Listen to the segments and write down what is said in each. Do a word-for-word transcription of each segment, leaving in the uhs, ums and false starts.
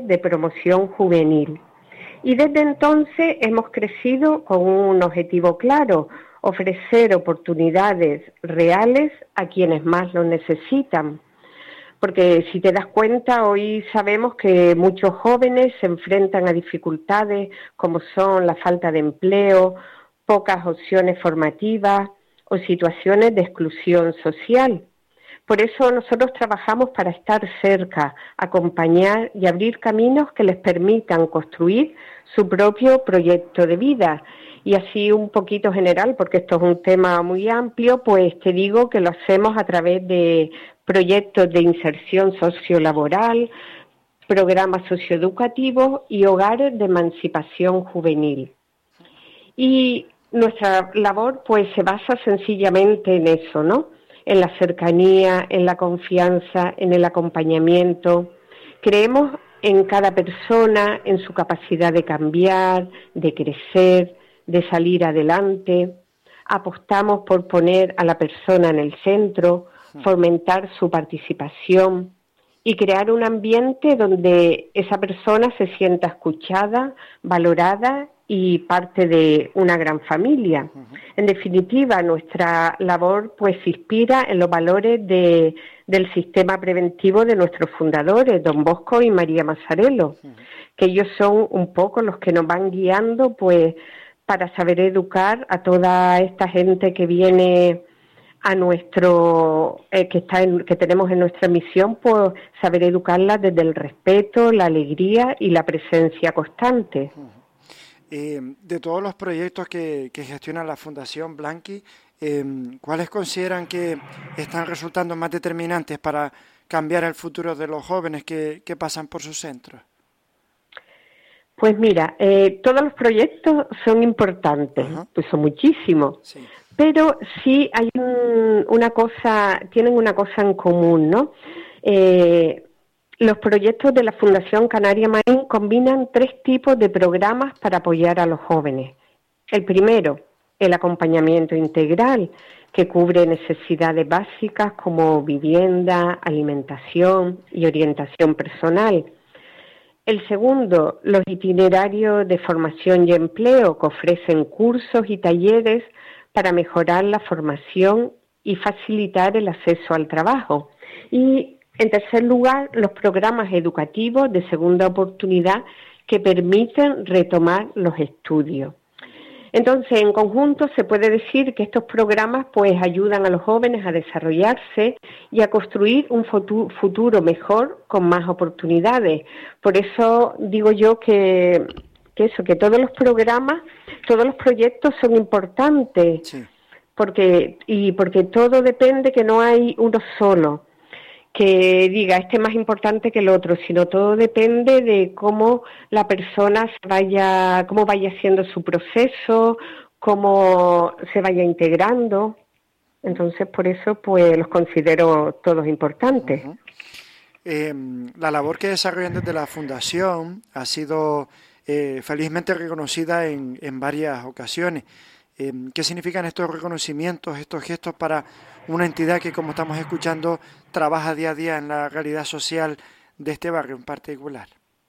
de promoción juvenil. Y desde entonces hemos crecido con un objetivo claro: ofrecer oportunidades reales a quienes más lo necesitan. Porque si te das cuenta, hoy sabemos que muchos jóvenes se enfrentan a dificultades como son la falta de empleo, pocas opciones formativas o situaciones de exclusión social. Por eso nosotros trabajamos para estar cerca, acompañar y abrir caminos que les permitan construir su propio proyecto de vida. Y así un poquito general, porque esto es un tema muy amplio, pues te digo que lo hacemos a través de proyectos de inserción sociolaboral, programas socioeducativos y hogares de emancipación juvenil. Y nuestra labor pues se basa sencillamente en eso, ¿no? En la cercanía, en la confianza, en el acompañamiento. Creemos en cada persona, en su capacidad de cambiar, de crecer, de salir adelante. Apostamos por poner a la persona en el centro, fomentar su participación y crear un ambiente donde esa persona se sienta escuchada, valorada y parte de una gran familia. Uh-huh. En definitiva, nuestra labor pues se inspira en los valores de, del sistema preventivo de nuestros fundadores, Don Bosco y María Mazzarello, uh-huh. que ellos son un poco los que nos van guiando pues para saber educar a toda esta gente que viene a nuestro eh, que está en, que tenemos en nuestra misión, pues saber educarla desde el respeto, la alegría y la presencia constante. Uh-huh. Eh, de todos los proyectos que, que gestiona la Fundación Blanqui, eh, ¿cuáles consideran que están resultando más determinantes para cambiar el futuro de los jóvenes que, que pasan por sus centros? Pues mira, eh, todos los proyectos son importantes, uh-huh. pues son muchísimos, sí. Pero sí hay un, una cosa, tienen una cosa en común, ¿no? Eh, Los proyectos de la Fundación Canaria Marín combinan tres tipos de programas para apoyar a los jóvenes. El primero, el acompañamiento integral, que cubre necesidades básicas como vivienda, alimentación y orientación personal. El segundo, los itinerarios de formación y empleo, que ofrecen cursos y talleres para mejorar la formación y facilitar el acceso al trabajo. Y en tercer lugar, los programas educativos de segunda oportunidad que permiten retomar los estudios. Entonces, en conjunto se puede decir que estos programas pues ayudan a los jóvenes a desarrollarse y a construir un futuro mejor con más oportunidades. Por eso digo yo que, que eso, que todos los programas, todos los proyectos son importantes, sí. porque y porque todo depende, que no hay uno solo que diga este es más importante que el otro, sino todo depende de cómo la persona vaya, cómo vaya haciendo su proceso, cómo se vaya integrando. Entonces, por eso, pues los considero todos importantes. Uh-huh. Eh, la labor que desarrollan desde la Fundación ha sido eh, felizmente reconocida en, en varias ocasiones. Eh, ¿Qué significan estos reconocimientos, estos gestos para una entidad que, como estamos escuchando, trabaja día a día en la realidad social de este barrio en particular?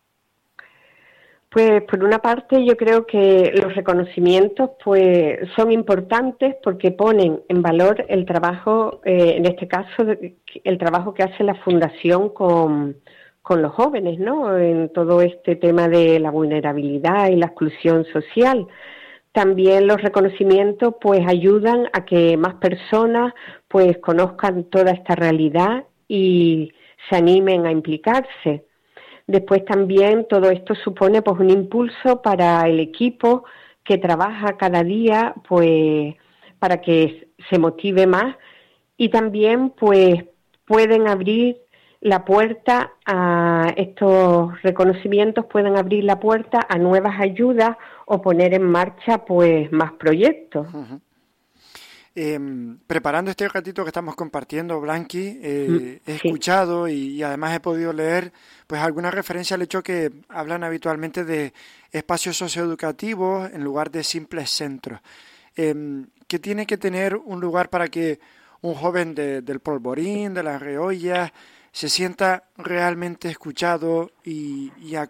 Pues por una parte yo creo que los reconocimientos pues son importantes porque ponen en valor el trabajo, eh, en este caso el trabajo que hace la Fundación con, con los jóvenes, ¿no? En todo este tema de la vulnerabilidad y la exclusión social. También los reconocimientos pues ayudan a que más personas pues conozcan toda esta realidad y se animen a implicarse. Después también todo esto supone pues un impulso para el equipo que trabaja cada día pues para que se motive más y también pues pueden abrir la puerta a estos reconocimientos, pueden abrir la puerta a nuevas ayudas o poner en marcha pues más proyectos. Uh-huh. Eh, preparando este ratito que estamos compartiendo, Blanqui, eh, he sí. escuchado y, y además he podido leer pues alguna referencia al hecho que hablan habitualmente de espacios socioeducativos en lugar de simples centros. Eh, ¿Qué tiene que tener un lugar para que un joven de, del Polvorín, de las Reollas, se sienta realmente escuchado y, y, a,